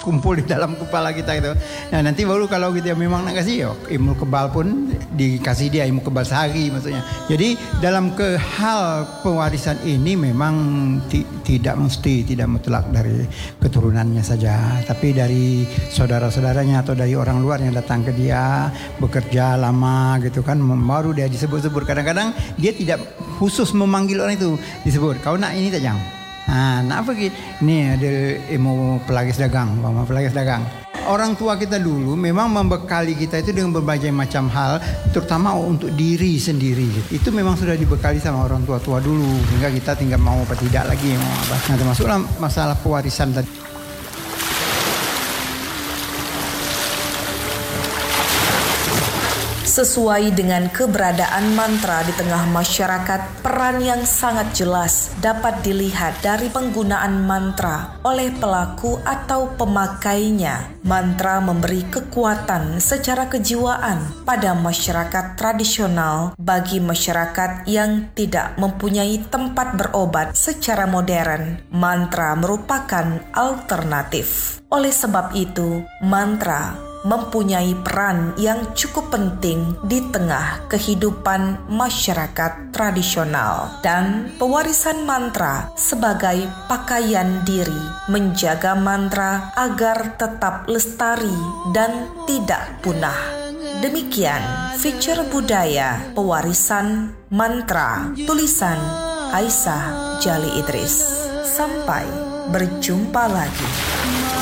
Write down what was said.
kumpul di dalam kepala kita gitu. Nah nanti baru kalau kita memang nak kasih ilmu kebal pun dikasih dia ilmu kebal sehari maksudnya. Jadi dalam hal pewarisan ini memang tidak mutlak dari keturunannya saja, tapi dari saudara-saudaranya atau dari orang luar yang datang ke dia bekerja lama gitu kan, baru dia disebut-sebut. Kadang-kadang dia tidak khusus memanggil orang itu, disebut kau nak ini tak jang. Nak apa gitu? Ini ada ilmu pelagis dagang, pelagis dagang. Orang tua kita dulu memang membekali kita itu dengan berbagai macam hal, terutama untuk diri sendiri. Itu memang sudah dibekali sama orang tua dulu, sehingga kita tinggal mau apa tidak lagi mau apa. Nah, termasuklah masalah pewarisan tadi. Sesuai dengan keberadaan mantra di tengah masyarakat, peran yang sangat jelas dapat dilihat dari penggunaan mantra oleh pelaku atau pemakainya. Mantra memberi kekuatan secara kejiwaan pada masyarakat tradisional bagi masyarakat yang tidak mempunyai tempat berobat secara modern. Mantra merupakan alternatif. Oleh sebab itu, mantra mempunyai peran yang cukup penting di tengah kehidupan masyarakat tradisional, dan pewarisan mantra sebagai pakaian diri menjaga mantra agar tetap lestari dan tidak punah. Demikian feature budaya pewarisan mantra tulisan Aisyah Jali Idris. Sampai berjumpa lagi.